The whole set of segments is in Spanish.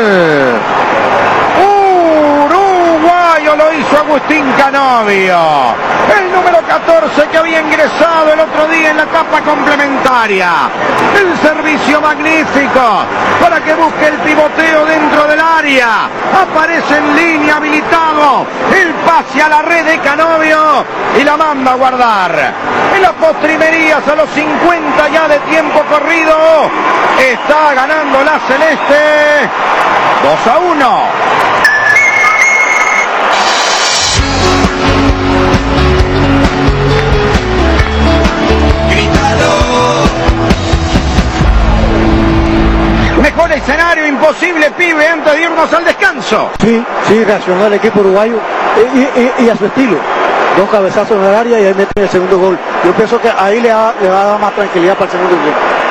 Uruguayo, lo hizo Agustín Canovio, el número 14 que había ingresado el otro día en la etapa complementaria. El servicio magnífico para que busque el pivoteo dentro del área. Aparece en línea habilitado el pase a la red de Canovio y la manda a guardar. En las postrimerías, a los 50 ya de tiempo corrido, está ganando la celeste 2-1. Mejor escenario imposible, pibe, antes de irnos al descanso. Sí, reaccionó el equipo uruguayo y a su estilo. Dos cabezazos en el área y ahí meten el segundo gol. Yo pienso que ahí le va a dar más tranquilidad para el segundo gol.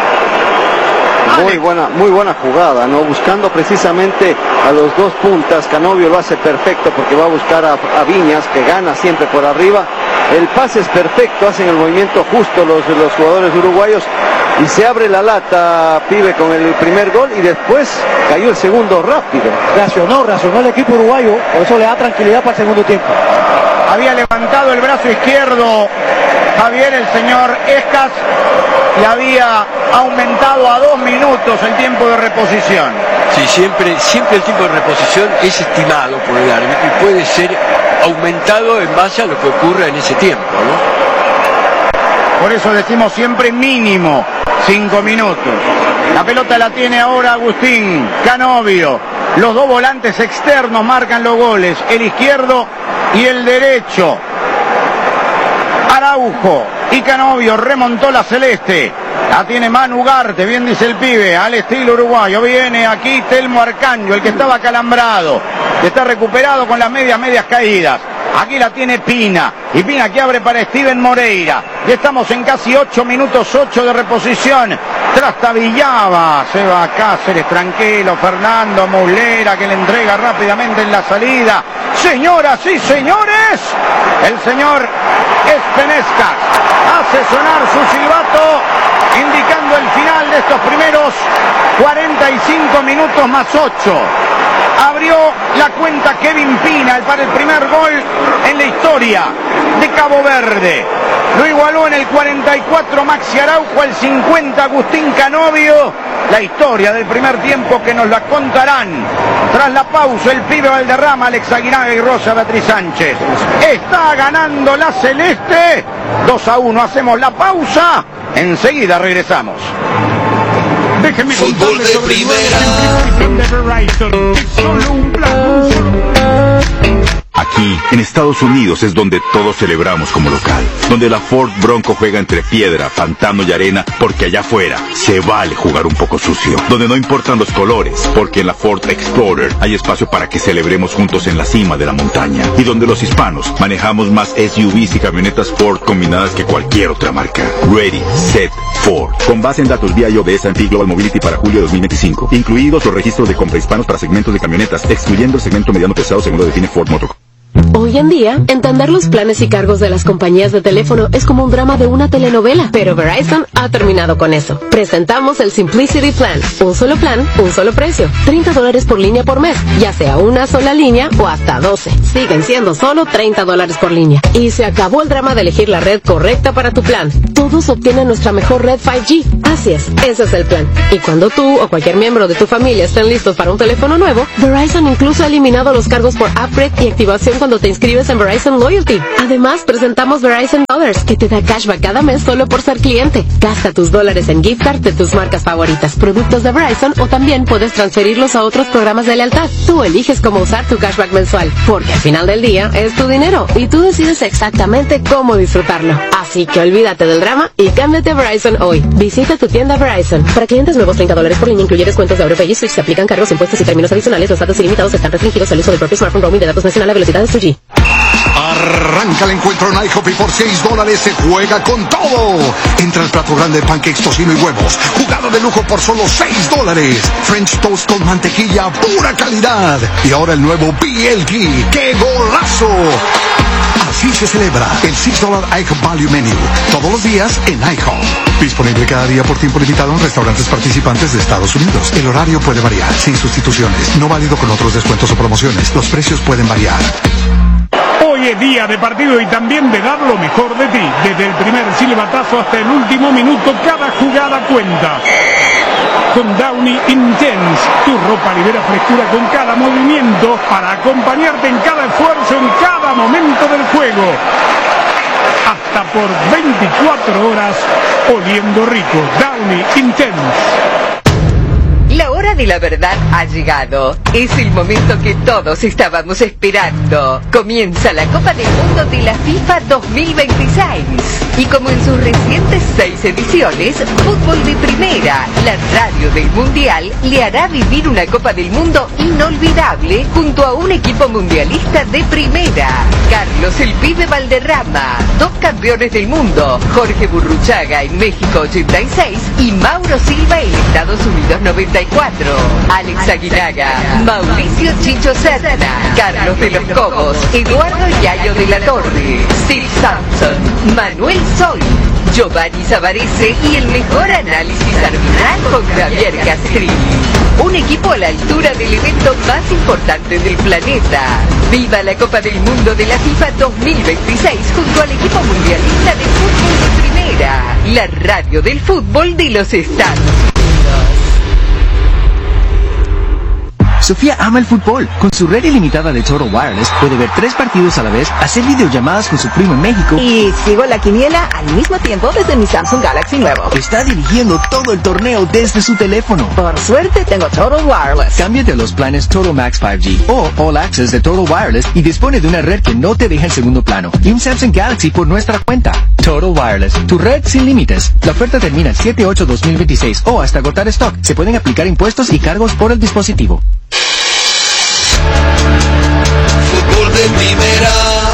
Muy buena jugada, ¿no? Buscando precisamente a los dos puntas. Canovio lo hace perfecto porque va a buscar a Viñas, que gana siempre por arriba. El pase es perfecto, hacen el movimiento justo los jugadores uruguayos y se abre la lata, pibe, con el primer gol y después cayó el segundo rápido. Reaccionó el equipo uruguayo, por eso le da tranquilidad para el segundo tiempo. Había levantado el brazo izquierdo Javier, el señor Escas, y había aumentado a 2 minutos el tiempo de reposición. Sí, siempre el tiempo de reposición es estimado por el árbitro y puede ser aumentado en base a lo que ocurra en ese tiempo, ¿no? Por eso decimos siempre mínimo 5 minutos. La pelota la tiene ahora Agustín Canovio. Los dos volantes externos marcan los goles, el izquierdo y el derecho. Araujo y Canovio, remontó la celeste. La tiene Manu Ugarte, bien dice el pibe, al estilo uruguayo. Viene aquí Telmo Arcanjo, el que estaba calambrado, que está recuperado con las medias caídas. Aquí la tiene Pina, y Pina que abre para Steven Moreira. Y estamos en casi 8 minutos 8 de reposición. Trastabillaba, se va Cáceres, tranquilo, Fernando Muslera, que le entrega rápidamente en la salida. Señoras y señores, el señor Espenescas hace sonar su silbato, indicando el final de estos primeros 45 minutos más 8. Abrió la cuenta Kevin Pina para el primer gol en la historia de Cabo Verde. Lo igualó en el 44 Maxi Araujo, al 50 Agustín Canovio. La historia del primer tiempo que nos la contarán tras la pausa el pibe Valderrama, Alex Aguinaga y Rosa Beatriz Sánchez. Está ganando la celeste 2-1. Hacemos la pausa, enseguida regresamos. Déjenme contarles sobre el nuevo de Verizon. Es solo un plan. Aquí, en Estados Unidos, es donde todos celebramos como local. Donde la Ford Bronco juega entre piedra, pantano y arena, porque allá afuera se vale jugar un poco sucio. Donde no importan los colores, porque en la Ford Explorer hay espacio para que celebremos juntos en la cima de la montaña. Y donde los hispanos manejamos más SUVs y camionetas Ford combinadas que cualquier otra marca. Ready, Set, Ford. Con base en datos vía de S&P Global Mobility para julio de 2025. Incluidos los registros de compra hispanos para segmentos de camionetas, excluyendo el segmento mediano pesado según lo define Ford Motor. Hoy en día, entender los planes y cargos de las compañías de teléfono es como un drama de una telenovela, pero Verizon ha terminado con eso. Presentamos el Simplicity Plan. Un solo plan, un solo precio. $30 por línea por mes, ya sea una sola línea o hasta 12. Siguen siendo solo $30 por línea. Y se acabó el drama de elegir la red correcta para tu plan. Todos obtienen nuestra mejor red 5G. Así es, ese es el plan. Y cuando tú o cualquier miembro de tu familia estén listos para un teléfono nuevo, Verizon incluso ha eliminado los cargos por upgrade y activación cuando te inscribes en Verizon Loyalty. Además, presentamos Verizon Dollars, que te da cashback cada mes solo por ser cliente. Gasta tus dólares en gift card de tus marcas favoritas, productos de Verizon, o también puedes transferirlos a otros programas de lealtad. Tú eliges cómo usar tu cashback mensual, porque al final del día es tu dinero y tú decides exactamente cómo disfrutarlo. Así que olvídate del drama y cámbiate a Verizon hoy. Visita tu tienda Verizon. Para clientes nuevos, $30 por línea, incluye descuentos de AutoPay y Switch. Se aplican cargos, impuestos y términos adicionales. Los datos ilimitados están restringidos al uso del propio smartphone. Roaming de datos nacional a velocidades 2G. Arranca el encuentro en IHOP y por $6 se juega con todo. Entra el plato grande de pancakes, tocino y huevos, jugado de lujo por solo $6. French toast con mantequilla, pura calidad. Y ahora el nuevo BLT. ¡Qué golazo! Así se celebra el $6 IHOP Value Menu. Todos los días en IHOP. Disponible cada día por tiempo limitado en restaurantes participantes de Estados Unidos. El horario puede variar, sin sustituciones. No válido con otros descuentos o promociones. Los precios pueden variar. Hoy es día de partido y también de dar lo mejor de ti. Desde el primer silbatazo hasta el último minuto, cada jugada cuenta. Con Downy Intense, tu ropa libera frescura con cada movimiento para acompañarte en cada esfuerzo, en cada momento del juego. Hasta por 24 horas, oliendo rico. Downy Intense. La hora de la verdad ha llegado. Es el momento que todos estábamos esperando. Comienza la Copa del Mundo de la FIFA 2026. Y como en sus recientes 6 ediciones, Fútbol de Primera, la radio del Mundial, le hará vivir una Copa del Mundo inolvidable junto a un equipo mundialista de primera. Carlos el Pibe Valderrama, 2 campeones del mundo, Jorge Burruchaga en México 86 y Mauro Silva en Estados Unidos 94. Alex Aguinaga, Mauricio Chicho Serna, Carlos de los Cobos, Eduardo Yayo de la Torre, Steve Sampson, Manuel Soy, Giovanni Savarese y el mejor análisis arbitral con Javier Castrilli. Un equipo a la altura del evento más importante del planeta. ¡Viva la Copa del Mundo de la FIFA 2026 junto al equipo mundialista de fútbol de primera! La radio del fútbol de los Estados Unidos. Sofía ama el fútbol. Con su red ilimitada de Total Wireless puede ver 3 partidos a la vez, hacer videollamadas con su primo en México y sigo la quiniela al mismo tiempo desde mi Samsung Galaxy nuevo. Está dirigiendo todo el torneo desde su teléfono. Por suerte tengo Total Wireless. Cámbiate a los planes Total Max 5G o All Access de Total Wireless y dispone de una red que no te deja en segundo plano y un Samsung Galaxy por nuestra cuenta. Total Wireless, tu red sin límites. La oferta termina el 7/8/2026 o hasta agotar stock. Se pueden aplicar impuestos y cargos por el dispositivo. Fútbol de primera.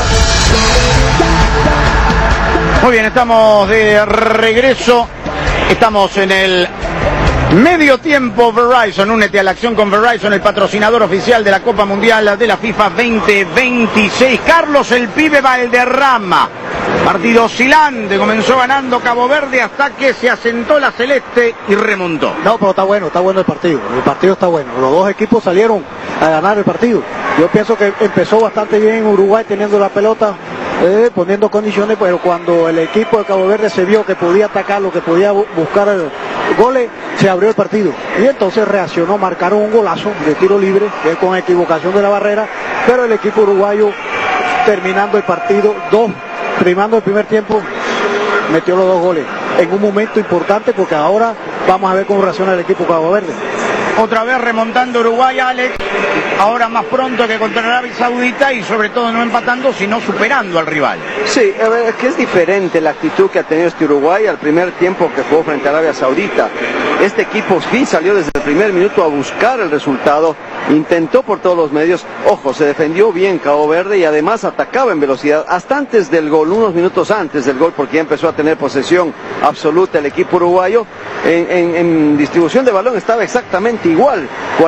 Muy bien, estamos de regreso. Estamos en el medio tiempo Verizon. Únete a la acción con Verizon, el patrocinador oficial de la Copa Mundial de la FIFA 2026. Carlos el Pibe Valderrama. Partido oscilante, comenzó ganando Cabo Verde hasta que se asentó la celeste y remontó. No, pero está bueno el partido está bueno. Los dos equipos salieron a ganar el partido. Yo pienso que empezó bastante bien Uruguay teniendo la pelota, poniendo condiciones, pero cuando el equipo de Cabo Verde se vio que podía atacarlo, que podía buscar goles, se abrió el partido. Y entonces reaccionó, marcaron un golazo de tiro libre, con equivocación de la barrera, pero el equipo uruguayo terminando el partido, primando el primer tiempo, metió los 2 goles en un momento importante porque ahora vamos a ver cómo reacciona el equipo Cabo Verde. Otra vez remontando Uruguay, Alex, ahora más pronto que contra Arabia Saudita y sobre todo no empatando sino superando al rival. Sí, es que es diferente la actitud que ha tenido este Uruguay al primer tiempo que jugó frente a Arabia Saudita. Este equipo sí salió desde el primer minuto a buscar el resultado, intentó por todos los medios, ojo, se defendió bien Cabo Verde y además atacaba en velocidad hasta antes del gol, unos minutos antes del gol, porque ya empezó a tener posesión absoluta el equipo uruguayo. En distribución de balón estaba exactamente igual,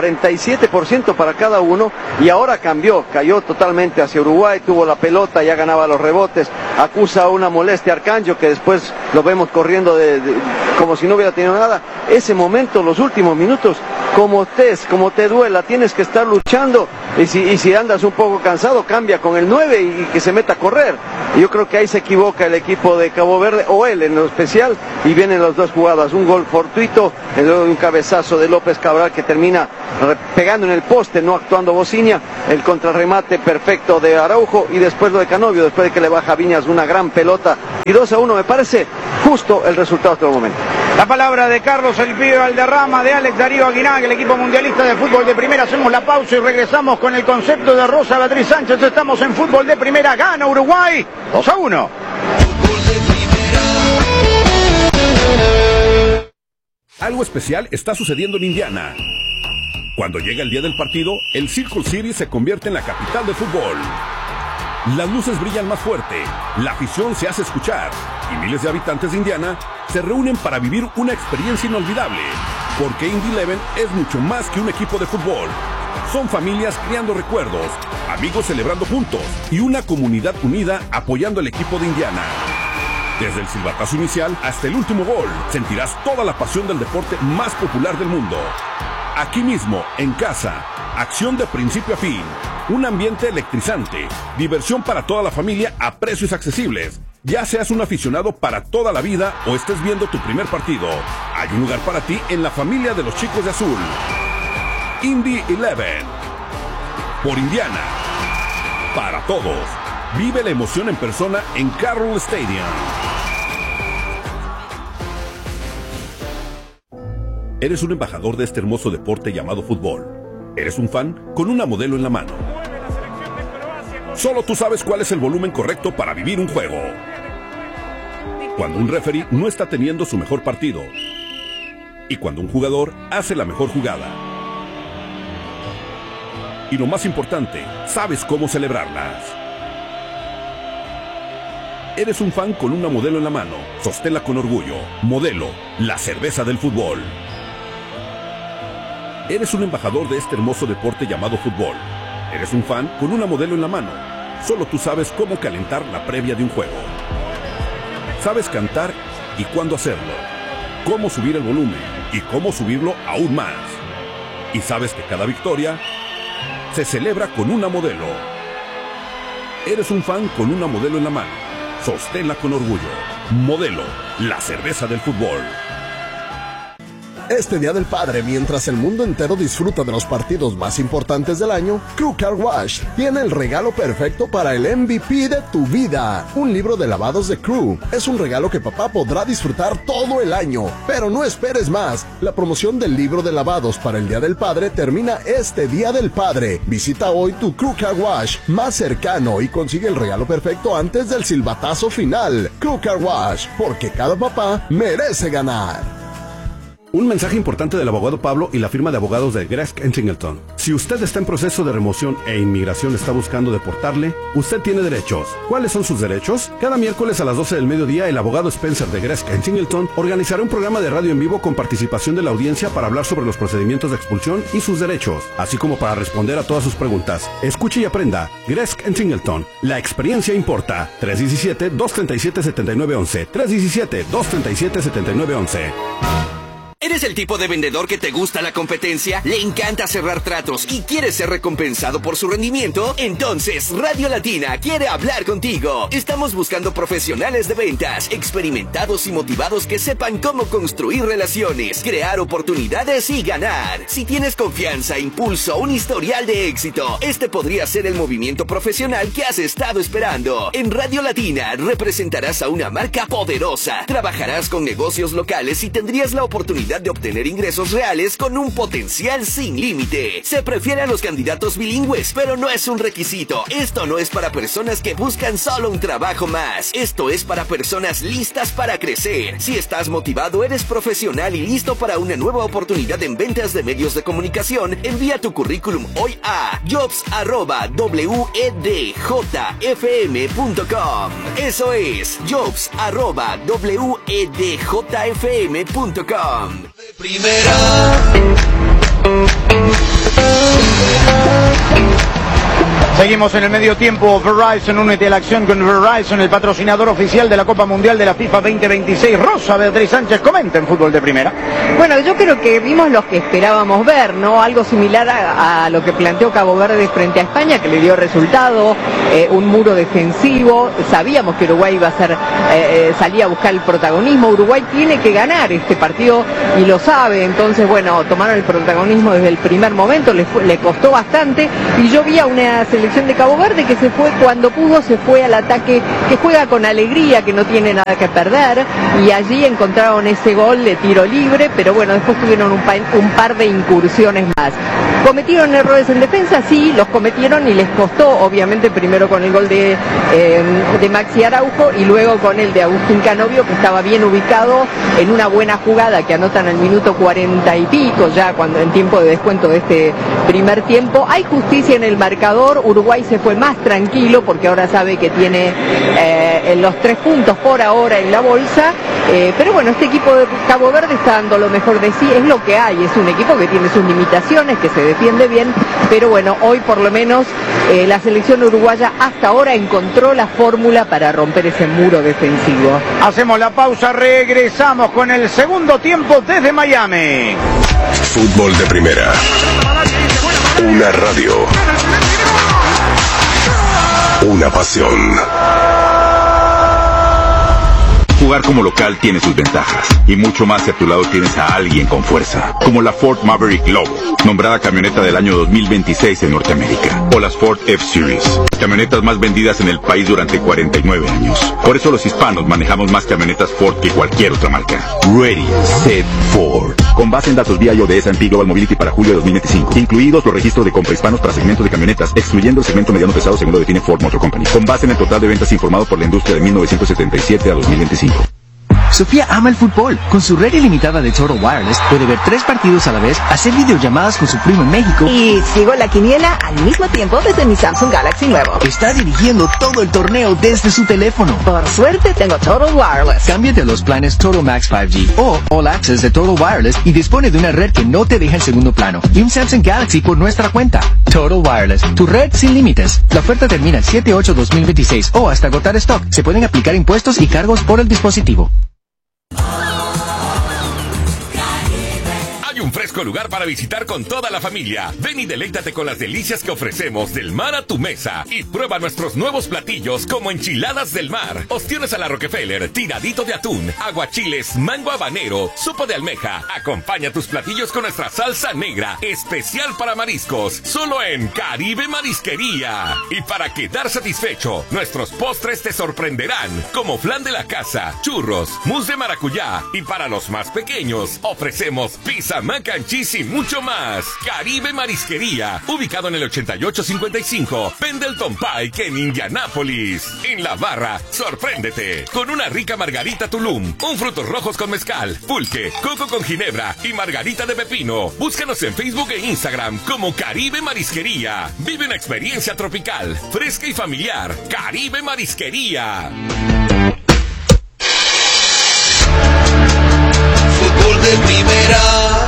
47% para cada uno, y ahora cayó totalmente hacia Uruguay, tuvo la pelota, ya ganaba los rebotes, acusa una molestia a Arcanjo, que después lo vemos corriendo como si no hubiera tenido nada. Ese momento, los últimos minutos, como te duela, tienes que estar luchando, y si andas un poco cansado, cambia con el 9 y que se meta a correr. Yo creo que ahí se equivoca el equipo de Cabo Verde, o él en lo especial, y vienen las 2 jugadas, un gol fortuito, luego de un cabezazo de López Cabral que termina pegando en el poste, no actuando Bociña, el contrarremate perfecto de Araujo y después lo de Canovio, después de que le baja Viñas una gran pelota, y 2-1 me parece justo el resultado hasta el momento. La palabra de Carlos el Pibe Valderrama, de Alex Darío Aguinaga, el equipo mundialista de fútbol de primera. Hacemos la pausa y regresamos con el concepto de Rosa Beatriz Sánchez. Estamos en fútbol de primera, gana Uruguay 2-1. Algo especial está sucediendo en Indiana. Cuando llega el día del partido, el Circle City se convierte en la capital de fútbol. Las luces brillan más fuerte, la afición se hace escuchar y miles de habitantes de Indiana se reúnen para vivir una experiencia inolvidable. Porque Indy 11 es mucho más que un equipo de fútbol. Son familias creando recuerdos, amigos celebrando juntos y una comunidad unida apoyando al equipo de Indiana. Desde el silbatazo inicial hasta el último gol, sentirás toda la pasión del deporte más popular del mundo. Aquí mismo, en casa, acción de principio a fin, un ambiente electrizante, diversión para toda la familia a precios accesibles. Ya seas un aficionado para toda la vida o estés viendo tu primer partido, hay un lugar para ti en la familia de los chicos de azul. Indy 11. Por Indiana. Para todos. Vive la emoción en persona en Carroll Stadium. Eres un embajador de este hermoso deporte llamado fútbol. Eres un fan con una modelo en la mano. Solo tú sabes cuál es el volumen correcto para vivir un juego. Cuando un referee no está teniendo su mejor partido. Y cuando un jugador hace la mejor jugada. Y lo más importante, sabes cómo celebrarlas. Eres un fan con una modelo en la mano. Sosténla con orgullo. Modelo, la cerveza del fútbol. Eres un embajador de este hermoso deporte llamado fútbol. Eres un fan con una modelo en la mano. Solo tú sabes cómo calentar la previa de un juego. Sabes cantar y cuándo hacerlo. Cómo subir el volumen y cómo subirlo aún más. Y sabes que cada victoria se celebra con una modelo. Eres un fan con una modelo en la mano. Sosténla con orgullo. Modelo, la cerveza del fútbol. Este Día del Padre, mientras el mundo entero disfruta de los partidos más importantes del año, Crew Car Wash tiene el regalo perfecto para el MVP de tu vida. Un libro de lavados de Crew. Es un regalo que papá podrá disfrutar todo el año. Pero no esperes más. La promoción del libro de lavados para el Día del Padre termina este Día del Padre. Visita hoy tu Crew Car Wash más cercano y consigue el regalo perfecto antes del silbatazo final. Crew Car Wash, porque cada papá merece ganar. Un mensaje importante del abogado Pablo y la firma de abogados de Gresk & Singleton. Si usted está en proceso de remoción e inmigración está buscando deportarle, usted tiene derechos. ¿Cuáles son sus derechos? Cada miércoles a las 12 del mediodía, el abogado Spencer de Gresk & Singleton organizará un programa de radio en vivo con participación de la audiencia para hablar sobre los procedimientos de expulsión y sus derechos, así como para responder a todas sus preguntas. Escuche y aprenda. Gresk & Singleton. La experiencia importa. 317-237-7911. 317-237-7911. ¿Eres el tipo de vendedor que te gusta la competencia? ¿Le encanta cerrar tratos y quieres ser recompensado por su rendimiento? Entonces, Radio Latina quiere hablar contigo. Estamos buscando profesionales de ventas, experimentados y motivados que sepan cómo construir relaciones, crear oportunidades y ganar. Si tienes confianza, impulso, un historial de éxito, este podría ser el movimiento profesional que has estado esperando. En Radio Latina representarás a una marca poderosa, trabajarás con negocios locales y tendrías la oportunidad de obtener ingresos reales con un potencial sin límite. Se prefiere a los candidatos bilingües, pero no es un requisito. Esto no es para personas que buscan solo un trabajo más. Esto es para personas listas para crecer. Si estás motivado, eres profesional y listo para una nueva oportunidad en ventas de medios de comunicación, envía tu currículum hoy a jobs@wedjfm.com. Eso es jobs@wedjfm.com. Seguimos en el medio tiempo. Verizon, únete a la acción con Verizon, el patrocinador oficial de la Copa Mundial de la FIFA 2026. Rosa Beatriz Sánchez comenta en Fútbol de Primera. Bueno, yo creo que vimos lo que esperábamos ver, ¿no? Algo similar a lo que planteó Cabo Verde frente a España, que le dio resultado, un muro defensivo. Sabíamos que Uruguay iba a ser, salía a buscar el protagonismo. Uruguay tiene que ganar este partido y lo sabe. Entonces, bueno, tomaron el protagonismo desde el primer momento, le costó bastante. Y yo vi a una selección de Cabo Verde que se fue cuando pudo, se fue al ataque, que juega con alegría, que no tiene nada que perder, y allí encontraron ese gol de tiro libre, pero bueno, después tuvieron un par de incursiones más. ¿Cometieron errores en defensa? Sí, los cometieron y les costó, obviamente, primero con el gol de Maxi Araujo y luego con el de Agustín Canovio, que estaba bien ubicado en una buena jugada que anotan al minuto 40 y pico, ya cuando en tiempo de descuento de este primer tiempo. Hay justicia en el marcador. Uruguay Uruguay se fue más tranquilo porque ahora sabe que tiene los 3 puntos por ahora en la bolsa. Pero bueno, este equipo de Cabo Verde está dando lo mejor de sí, es lo que hay, es un equipo que tiene sus limitaciones, que se defiende bien, pero bueno, hoy por lo menos la selección uruguaya hasta ahora encontró la fórmula para romper ese muro defensivo. Hacemos la pausa, regresamos con el segundo tiempo desde Miami. Fútbol de primera. Una radio. Una pasión. Jugar como local tiene sus ventajas, y mucho más si a tu lado tienes a alguien con fuerza, como la Ford Maverick Lobo, nombrada camioneta del año 2026 en Norteamérica, o las Ford F-Series, camionetas más vendidas en el país durante 49 años. Por eso los hispanos manejamos más camionetas Ford que cualquier otra marca. Ready, Set, Ford. Con base en datos vía de S&P Global Mobility para julio de 2025, incluidos los registros de compra hispanos para segmentos de camionetas, excluyendo el segmento mediano pesado según lo define Ford Motor Company, con base en el total de ventas informado por la industria de 1977 a 2025. Sofía ama el fútbol. Con su red ilimitada de Total Wireless puede ver 3 partidos a la vez, hacer videollamadas con su primo en México y sigo la quiniela al mismo tiempo desde mi Samsung Galaxy nuevo. Está dirigiendo todo el torneo desde su teléfono. Por suerte tengo Total Wireless. Cámbiate a los planes Total Max 5G o All Access de Total Wireless y dispone de una red que no te deja en segundo plano y un Samsung Galaxy por nuestra cuenta. Total Wireless, tu red sin límites. La oferta termina el 7/8/2026 o hasta agotar stock. Se pueden aplicar impuestos y cargos por el dispositivo. Un fresco lugar para visitar con toda la familia. Ven y deleítate con las delicias que ofrecemos del mar a tu mesa y prueba nuestros nuevos platillos como enchiladas del mar, ostiones a la Rockefeller, tiradito de atún, aguachiles, mango habanero, sopa de almeja. Acompaña tus platillos con nuestra salsa negra, especial para mariscos, solo en Caribe Marisquería. Y para quedar satisfecho, nuestros postres te sorprenderán, como flan de la casa, churros, mousse de maracuyá, y para los más pequeños ofrecemos pizza mac and cheese y mucho más. Caribe Marisquería, ubicado en el 8855 Pendleton Pike en Indianápolis. En la barra, sorpréndete con una rica margarita Tulum, un frutos rojos con mezcal, pulque, coco con ginebra y margarita de pepino. Búscanos en Facebook e Instagram como Caribe Marisquería. Vive una experiencia tropical, fresca y familiar. Caribe Marisquería. Fútbol de primera.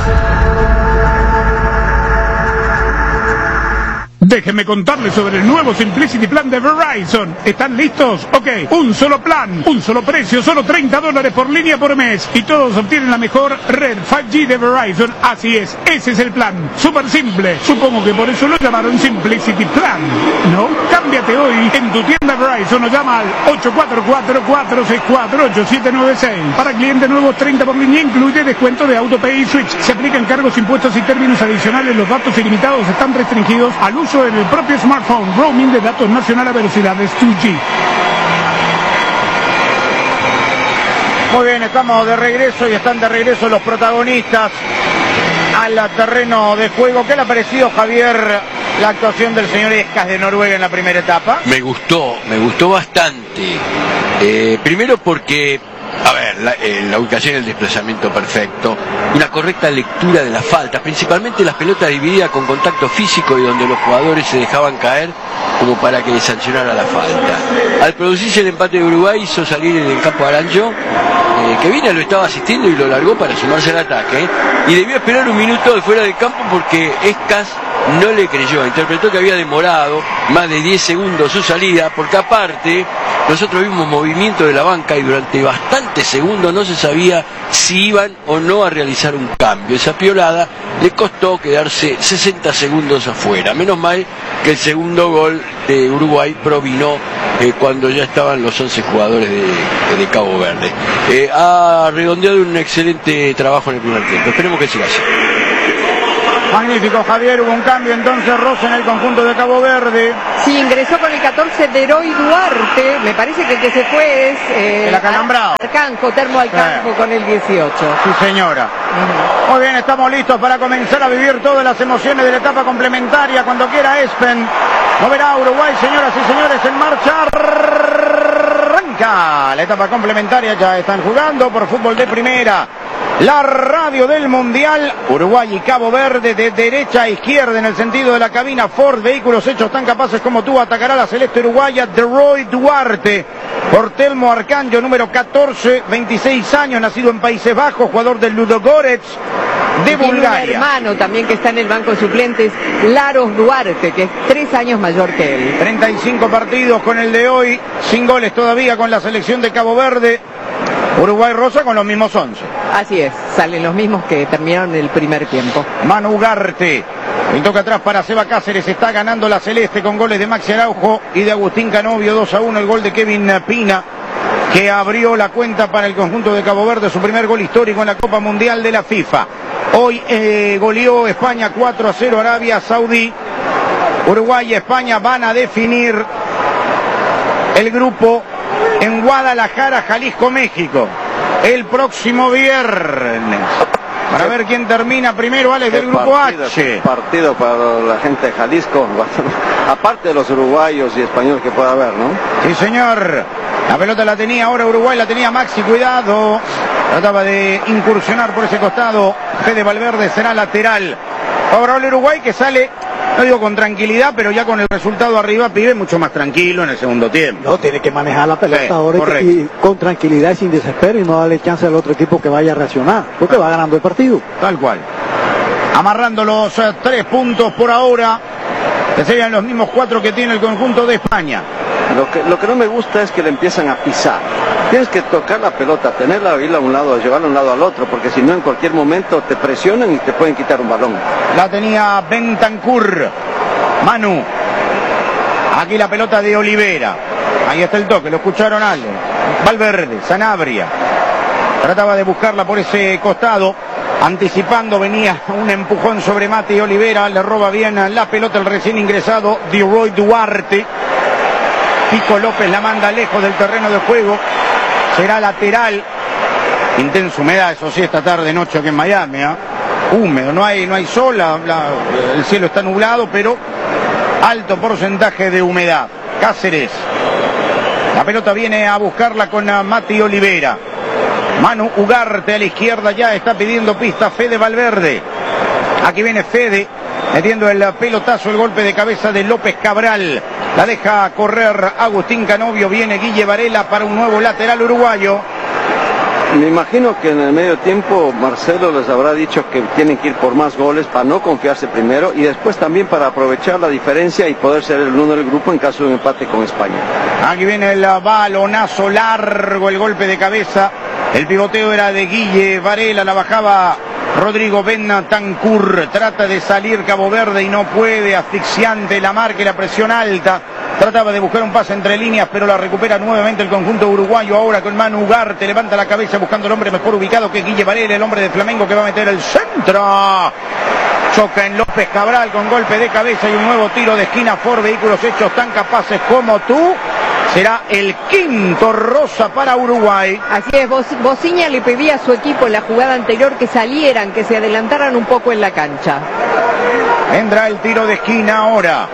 Déjenme contarles sobre el nuevo Simplicity Plan de Verizon. ¿Están listos? Ok, un solo plan, un solo precio, solo $30 por línea por mes. Y todos obtienen la mejor red 5G de Verizon. Así es, ese es el plan. Súper simple. Supongo que por eso lo llamaron Simplicity Plan, ¿no? Cámbiate hoy en tu tienda Verizon o llama al 844-464-8796. Para clientes nuevos, 30 por línea, incluye descuento de AutoPay y Switch. Se aplican cargos, impuestos y términos adicionales. Los datos ilimitados están restringidos al uso en el propio smartphone. Roaming de datos nacional a velocidades 2G. Muy bien, estamos de regreso y están de regreso los protagonistas al terreno de juego. ¿Qué le ha parecido, Javier, la actuación del señor Escas de Noruega en la primera etapa? Me gustó bastante. Primero porque, a ver, la ubicación y el desplazamiento perfecto, una correcta lectura de las faltas, principalmente las pelotas divididas con contacto físico y donde los jugadores se dejaban caer como para que sancionara la falta. Al producirse el empate de Uruguay hizo salir en el campo a Aranjo, que Vina lo estaba asistiendo y lo largó para sumarse al ataque, y debió esperar un minuto de fuera del campo porque Escas no le creyó, interpretó que había demorado más de 10 segundos su salida, porque aparte nosotros vimos movimiento de la banca y durante bastantes segundos no se sabía si iban o no a realizar un cambio. Esa piolada le costó quedarse 60 segundos afuera. Menos mal que el segundo gol de Uruguay provino cuando ya estaban los 11 jugadores de Cabo Verde. Ha redondeado un excelente trabajo en el primer tiempo. Esperemos que siga así. Magnífico, Javier. Hubo un cambio entonces, Rosa, en el conjunto de Cabo Verde. Sí, ingresó con el 14 de Heroy Duarte. Me parece que el que se fue es el acalambrado. Arcanjo, Termo Alcanjo con el 18. Sí, señora. Muy bien, estamos listos para comenzar a vivir todas las emociones de la etapa complementaria. Cuando quiera Espen. Moverá Uruguay, señoras y señores, en marcha. Arranca la etapa complementaria. Ya están jugando por fútbol de primera. La radio del Mundial, Uruguay y Cabo Verde, de derecha a izquierda en el sentido de la cabina. Ford, vehículos hechos tan capaces como tú, atacará la celeste uruguaya. Roy Duarte, por Telmo Arcanjo, número 14, 26 años, nacido en Países Bajos, jugador del Ludogorets de Bulgaria. Un hermano también que está en el banco de suplentes, Laros Duarte, que es 3 años mayor que él. 35 partidos con el de hoy, sin goles todavía con la selección de Cabo Verde. Uruguay Rosa con los mismos 11. Así es, salen los mismos que terminaron el primer tiempo. Manu Ugarte, el toque atrás para Seba Cáceres, está ganando la celeste con goles de Maxi Araujo y de Agustín Canovio. 2-1 el gol de Kevin Pina, que abrió la cuenta para el conjunto de Cabo Verde, su primer gol histórico en la Copa Mundial de la FIFA. Hoy goleó España 4-0 Arabia Saudí. Uruguay y España van a definir el grupo en Guadalajara, Jalisco, México, el próximo viernes. Para ver quién termina primero, Alex, del grupo H. Partido para la gente de Jalisco, aparte de los uruguayos y españoles que pueda haber, ¿no? Sí, señor. La pelota la tenía ahora Uruguay, la tenía Maxi, cuidado. Trataba de incursionar por ese costado. Fede Valverde será lateral. Favorable Uruguay, que sale, no digo con tranquilidad, pero ya con el resultado arriba, pibe mucho más tranquilo en el segundo tiempo. No, tiene que manejar la pelota Sí, ahora y con tranquilidad y sin desespero, y no darle chance al otro equipo que vaya a reaccionar, porque va ganando el partido. Tal cual. Amarrando los 3 puntos por ahora, que serían los mismos 4 que tiene el conjunto de España. Lo que no me gusta es que le empiezan a pisar. Tienes que tocar la pelota, tenerla, irla a un lado, llevarla a un lado al otro, porque si no en cualquier momento te presionan y te pueden quitar un balón. La tenía Bentancur, Manu. Aquí la pelota de Olivera. Ahí está el toque, lo escucharon algo. Valverde, Sanabria. Trataba de buscarla por ese costado. Anticipando, venía un empujón sobre Mati Olivera. Le roba bien la pelota el recién ingresado Roy Duarte. Pico López la manda lejos del terreno de juego. Será lateral. Intensa humedad, eso sí, esta tarde, noche aquí en Miami. Húmedo, no hay sol, el cielo está nublado, pero alto porcentaje de humedad. Cáceres. La pelota viene a buscarla con Mati Olivera. Manu Ugarte a la izquierda, ya está pidiendo pista Fede Valverde. Aquí viene Fede, metiendo el pelotazo, el golpe de cabeza de López Cabral. La deja correr Agustín Canovio, viene Guille Varela para un nuevo lateral uruguayo. Me imagino que en el medio tiempo Marcelo les habrá dicho que tienen que ir por más goles para no confiarse primero y después también para aprovechar la diferencia y poder ser el uno del grupo en caso de un empate con España. Aquí viene el balonazo largo, el golpe de cabeza. El pivoteo era de Guille Varela, la bajaba Rodrigo Bentancur. Trata de salir Cabo Verde y no puede, asfixiante la marca y la presión alta. Trataba de buscar un pase entre líneas, pero la recupera nuevamente el conjunto uruguayo. Ahora con Manu Ugarte, levanta la cabeza buscando el hombre mejor ubicado, que es Guille Varela, el hombre de Flamengo, que va a meter el centro. Choca en López Cabral con golpe de cabeza y un nuevo tiro de esquina. Ford, vehículos hechos tan capaces como tú. Será el quinto rosa para Uruguay. Así es, Bociña le pedía a su equipo en la jugada anterior que salieran, que se adelantaran un poco en la cancha. Vendrá el tiro de esquina ahora.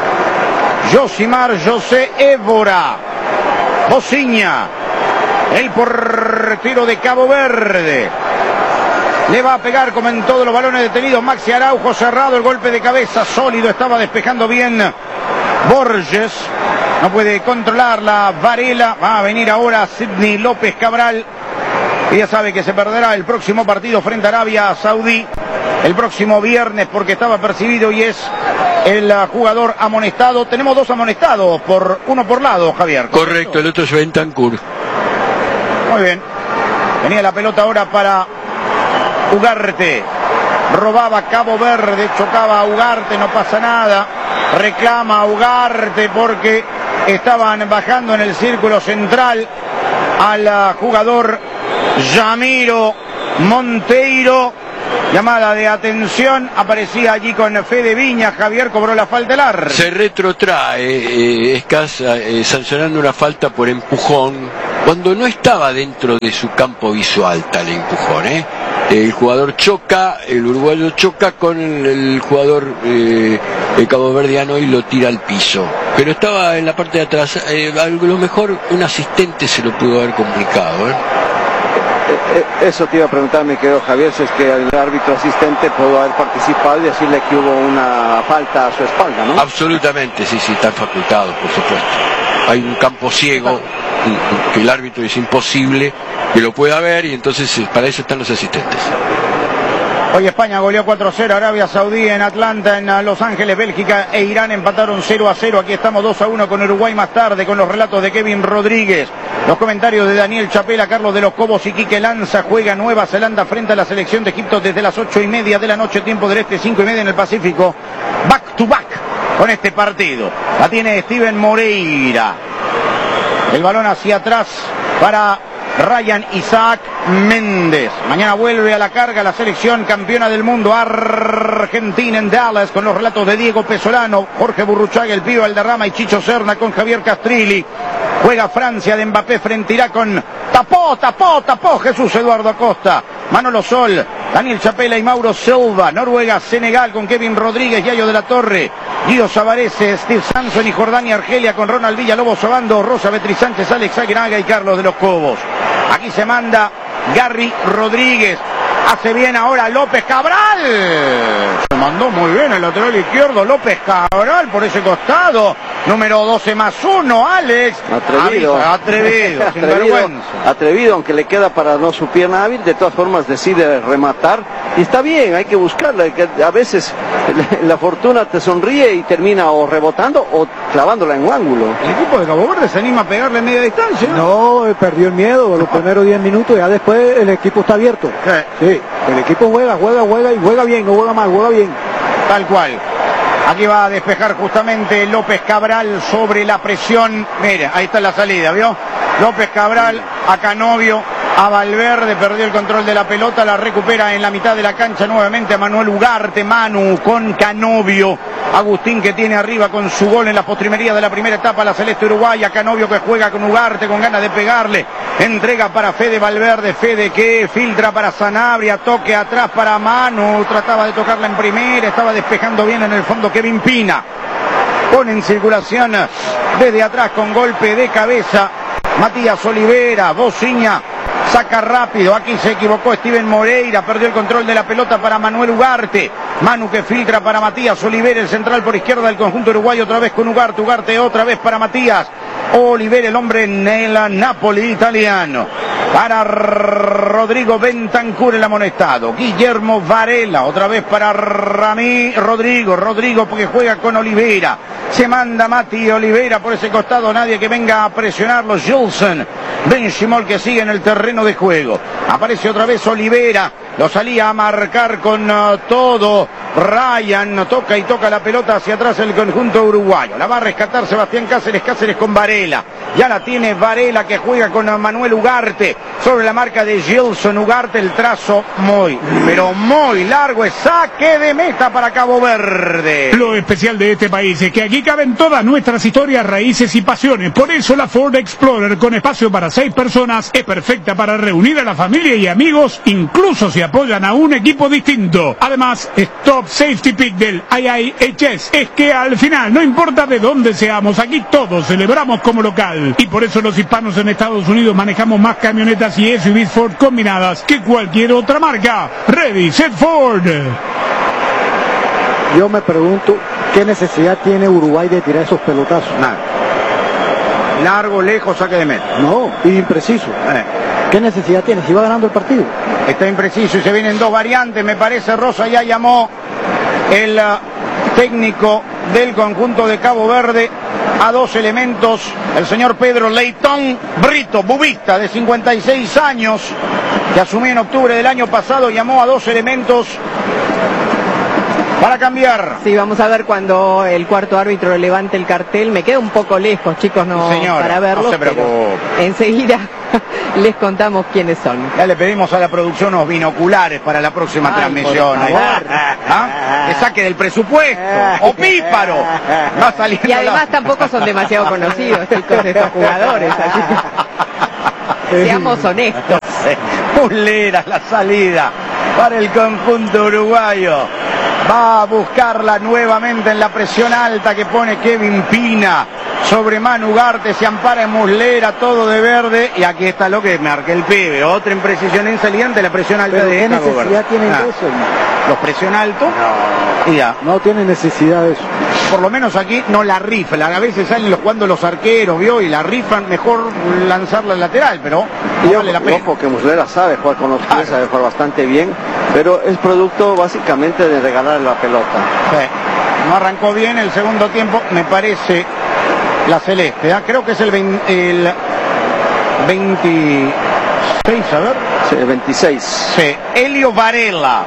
Josimar José Évora. Bociña, el portero de Cabo Verde. Le va a pegar como en todos los balones detenidos Maxi Araujo, cerrado el golpe de cabeza, sólido, estaba despejando bien Borges. No puede controlar la Varela. Va a venir ahora Sidney López Cabral. Y ya sabe que se perderá el próximo partido frente a Arabia Saudí el próximo viernes porque estaba percibido y es el jugador amonestado. Tenemos 2 amonestados, uno por lado, Javier. Correcto, el otro es Bentancur. Muy bien. Venía la pelota ahora para Ugarte. Robaba Cabo Verde, chocaba a Ugarte, no pasa nada. Reclama a Ugarte porque estaban bajando en el círculo central al jugador Yamiro Monteiro. Llamada de atención, aparecía allí con Fede Viñas. Javier cobró la falta del árbitro. Se retrotrae Escas sancionando una falta por empujón cuando no estaba dentro de su campo visual tal empujón. El jugador choca, el uruguayo choca con el jugador caboverdiano y lo tira al piso. Pero estaba en la parte de atrás, a lo mejor un asistente se lo pudo haber complicado. Eso te iba a preguntar, mi querido Javier, si es que el árbitro asistente pudo haber participado y decirle que hubo una falta a su espalda, ¿no? Absolutamente, sí, están facultados, por supuesto. Hay un campo ciego que el árbitro es imposible que lo pueda ver, y entonces para eso están los asistentes. Hoy España goleó 4-0 a Arabia Saudí en Atlanta, en Los Ángeles. Bélgica e Irán empataron 0-0. Aquí estamos 2-1 con Uruguay más tarde, con los relatos de Kevin Rodríguez. Los comentarios de Daniel Chapela, Carlos de los Cobos y Quique Lanza. Juega Nueva Zelanda frente a la selección de Egipto desde las 8:30 de la noche, tiempo del este, 5:30 en el Pacífico. Back to back con este partido. La tiene Steven Moreira. El balón hacia atrás para Ryan Isaac Méndez. Mañana vuelve a la carga la selección campeona del mundo Argentina en Dallas, con los relatos de Diego Pesolano, Jorge Burruchaga, el Pío Valderrama y Chicho Serna, con Javier Castrilli. Juega Francia de Mbappé frente a Irak con tapó Jesús Eduardo Acosta, Manolo Sol, Daniel Chapela y Mauro Silva. Noruega, Senegal con Kevin Rodríguez, Yayo de la Torre, Guido Savarese, Steve Samson y Jordania Argelia con Ronald Villalobos Obando, Rosa Beatriz Sánchez, Alex Aguinaga y Carlos de los Cobos. Aquí se manda Gary Rodríguez. Hace bien ahora López Cabral. Se mandó muy bien el lateral izquierdo López Cabral por ese costado. Número 12+1, Alex. Atrevido, sin vergüenza. Atrevido, aunque le queda para no su pierna hábil, de todas formas decide rematar. Y está bien, hay que buscarla. A veces la fortuna te sonríe y termina o rebotando o clavándola en un ángulo. El equipo de Cabo Verde se anima a pegarle en media distancia. No, perdió el miedo los primeros 10 minutos, ya después el equipo está abierto. Sí, el equipo juega y juega bien, no juega mal, juega bien. Tal cual. Aquí va a despejar justamente López Cabral sobre la presión. Mira, ahí está la salida, ¿vio? López Cabral a Canovio, a Valverde, perdió el control de la pelota, la recupera en la mitad de la cancha nuevamente a Manuel Ugarte. Manu con Canovio. Agustín, que tiene arriba con su gol en la postrimería de la primera etapa la celeste uruguaya. Canovio, que juega con Ugarte con ganas de pegarle. Entrega para Fede Valverde. Fede, que filtra para Sanabria. Toque atrás para Manu. Trataba de tocarla en primera. Estaba despejando bien en el fondo Kevin Pina. Pone en circulación desde atrás con golpe de cabeza Matías Olivera. Bociña saca rápido. Aquí se equivocó Steven Moreira. Perdió el control de la pelota para Manuel Ugarte. Manu, que filtra para Matías Olivera, el central por izquierda del conjunto uruguayo, otra vez con Ugarte. Ugarte otra vez para Matías Olivera, el hombre en el Napoli italiano. Para Rodrigo Bentancur, el amonestado. Guillermo Varela, otra vez para Rodrigo, porque juega con Olivera. Se manda Mati Olivera por ese costado, nadie que venga a presionarlo. Gilson Benchimol, que sigue en el terreno de juego. Aparece otra vez Olivera, lo salía a marcar con todo. Ryan toca la pelota hacia atrás el conjunto uruguayo. La va a rescatar Sebastián Cáceres con Varela. Ya la tiene Varela, que juega con Manuel Ugarte sobre la marca de Gilson. Ugarte, el trazo pero muy largo. Es saque de meta para Cabo Verde. Lo especial de este país es que aquí caben todas nuestras historias, raíces y pasiones. Por eso la Ford Explorer, con espacio para 6 personas, es perfecta para reunir a la familia y amigos, incluso si apoyan a un equipo distinto. Además, Top Safety Pick del IIHS es que al final, no importa de dónde seamos, aquí todos celebramos como local. Y por eso los hispanos en Estados Unidos manejamos más camionetas y SUVs Ford combinadas que cualquier otra marca. Ready, set, Ford. Yo me pregunto, ¿qué necesidad tiene Uruguay de tirar esos pelotazos? Nada. Largo, lejos, saque de meta. No, impreciso. ¿Qué necesidad tiene? Si va ganando el partido. Está impreciso y se vienen dos variantes, me parece. Rosa ya llamó el técnico del conjunto de Cabo Verde a dos elementos. El señor Pedro Leitón Brito, bubista de 56 años, que asumió en octubre del año pasado, llamó a dos elementos para cambiar. Sí, vamos a ver cuando el cuarto árbitro levante el cartel. Me queda un poco lejos, chicos, para verlo. No se preocupe. Enseguida les contamos quiénes son. Ya le pedimos a la producción unos binoculares para la próxima transmisión. Que saque del presupuesto. ¡Opíparo! Va saliendo. Y además tampoco son demasiado conocidos, chicos, estos jugadores. Así que seamos honestos. Pulera la salida para el conjunto uruguayo. Va a buscarla nuevamente en la presión alta que pone Kevin Pina. sobre Manu Ugarte, se ampara en Muslera, todo de verde, y aquí está lo que marca el pibe, otra imprecisión en saliente, la presión alta de ¿qué necesidad tienen de eso? Los presión alto, y ya. No tiene necesidad de eso. Por lo menos aquí no la rifan, a veces salen jugando los arqueros, vio, y la rifan, mejor lanzarla al lateral, pero no vale la pena. Ojo que Muslera sabe jugar con los pies, sabe jugar bastante bien, pero es producto básicamente de regalar la pelota. Sí. No arrancó bien el segundo tiempo, me parece, la celeste, ¿eh? Creo que es el 26, a ver. Sí, el 26. Sí, Elio Varela,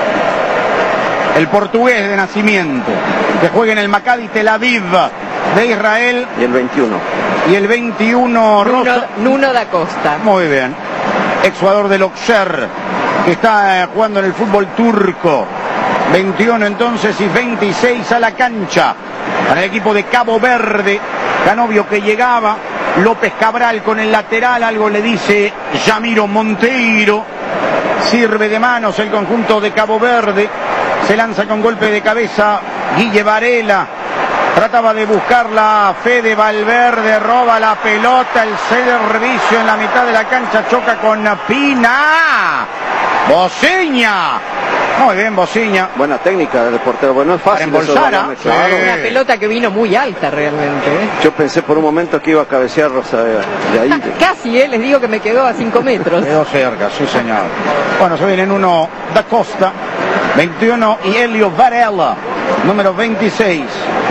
el portugués de nacimiento, que juega en el Maccabi Tel Aviv de Israel. Y el 21. Y el 21, Nuno da Costa. Muy bien. Exjugador del Auxerre, que está jugando en el fútbol turco. 21 entonces y 26 a la cancha para el equipo de Cabo Verde. Canovio que llegaba, López Cabral con el lateral, algo le dice Yamiro Monteiro. Sirve de manos el conjunto de Cabo Verde, se lanza con golpe de cabeza Guille Varela. Trataba de buscarla Fede Valverde, roba la pelota, el servicio en la mitad de la cancha, choca con Pina. Bociña. Muy bien, Bociña. Buena técnica del portero, bueno, no es fácil. Una pelota que vino muy alta realmente. Yo pensé por un momento que iba a cabecear Rosa de ahí. Casi, les digo que me quedó a 5 metros. Quedó cerca, sí señor. Bueno, se vienen uno da Costa, 21, y Elio Varela, número 26.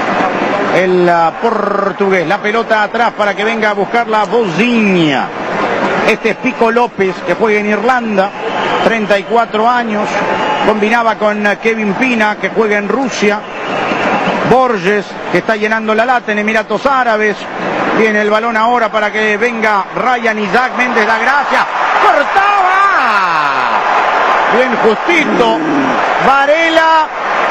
El portugués, la pelota atrás para que venga a buscarla Bociña. Este es Pico López, que juega en Irlanda, 34 años, combinaba con Kevin Pina, que juega en Rusia. Borges, que está llenando la lata en Emiratos Árabes. Viene el balón ahora para que venga Ryan Isaac Méndez, da gracia. ¡Cortaba! Bien justito. Varela.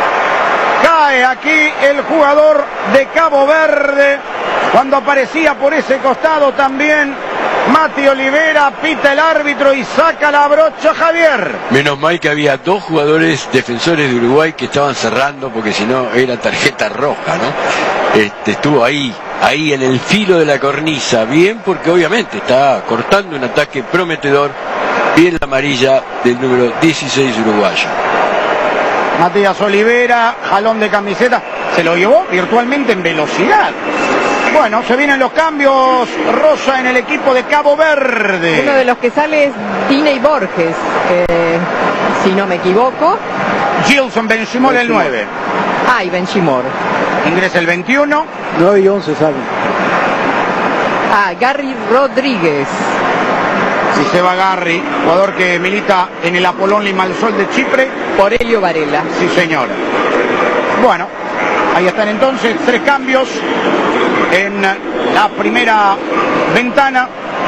Cae aquí el jugador de Cabo Verde. Cuando aparecía por ese costado también Mati Olivera, pita el árbitro y saca la brocha Javier. Menos mal que había dos jugadores defensores de Uruguay que estaban cerrando, porque si no era tarjeta roja, ¿no? Estuvo ahí en el filo de la cornisa, bien, porque obviamente está cortando un ataque prometedor. Bien la amarilla del número 16 uruguayo. Matías Olivera, jalón de camiseta, se lo llevó virtualmente en velocidad. Bueno, se vienen los cambios, Rosa, en el equipo de Cabo Verde. Uno de los que sale es Tiney Borges, si no me equivoco. Gilson Benchimol, el 9. Y Benchimol. Ingresa el 21. 9 y 11 salen. Gary Rodríguez. Si se va Garry, jugador que milita en el Apolón Limassol de Chipre. Por Elio Varela. Sí, señor. Bueno, ahí están entonces 3 cambios en la primera ventana.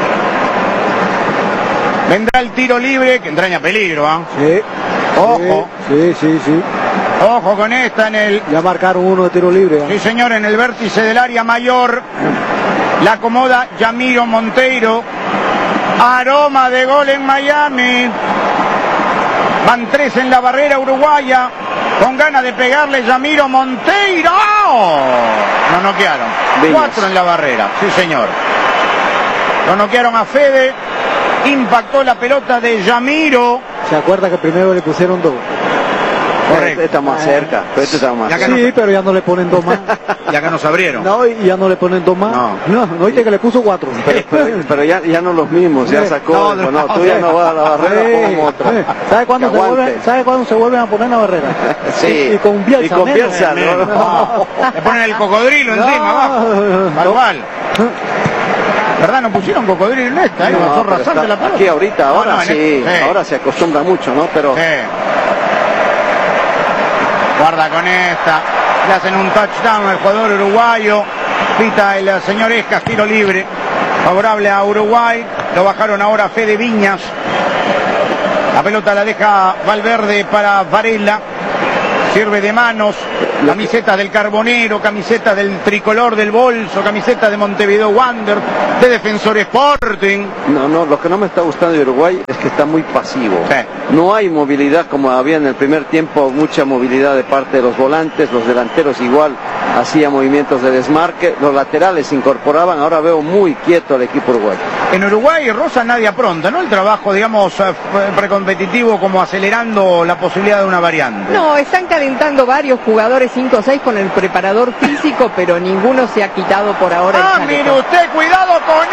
Vendrá el tiro libre, que entraña peligro, ¿ah? Sí. Ojo. Sí. Ojo con esta en el... Ya marcaron uno de tiro libre. Sí, señor, en el vértice del área mayor. La acomoda Yamiro Monteiro. Aroma de gol en Miami. Van 3 en la barrera uruguaya. Con ganas de pegarle Yamiro Monteiro. No noquearon. 4 en la barrera. Sí, señor. Lo noquearon a Fede. Impactó la pelota de Yamiro. ¿Se acuerda que primero le pusieron 2? Correcto. Este está más cerca. Este está más cerca. Sí, pero ya no le ponen 2 más. Y acá nos abrieron. No, y ya no le ponen 2 más. No, oíste que le puso 4. Pero ya no los mismos, ya sacó. No, tú ya no vas a la barrera como otro. ¿Sabe cuándo se vuelven a poner la barrera? Sí. Y con Bielsa. Y con Bielsa, no. Le ponen el cocodrilo encima, abajo. Igual. ¿Verdad? No pusieron cocodrilo en esta, no, rasante la pelota. Aquí ahorita, ahora sí. Ahora se acostumbra mucho, ¿no? Pero... Guarda con esta. Le hacen un touchdown al jugador uruguayo. Pita el señor Escas, tiro libre. Favorable a Uruguay. Lo bajaron ahora Fede Viñas. La pelota la deja Valverde para Varela. Sirve de manos. Camiseta del Carbonero, camiseta del Tricolor del Bolso, camiseta de Montevideo Wander, de Defensor Sporting. No, lo que no me está gustando de Uruguay es que está muy pasivo. No hay movilidad como había en el primer tiempo, mucha movilidad de parte de los volantes, los delanteros igual. hacía movimientos de desmarque, los laterales se incorporaban, ahora veo muy quieto al equipo uruguayo. En Uruguay, Rosa, nadie apronta, ¿no? El trabajo, digamos, precompetitivo, como acelerando la posibilidad de una variante. No, están calentando varios jugadores 5 o 6 con el preparador físico, pero ninguno se ha quitado por ahora el chaleco. Mire usted, cuidado con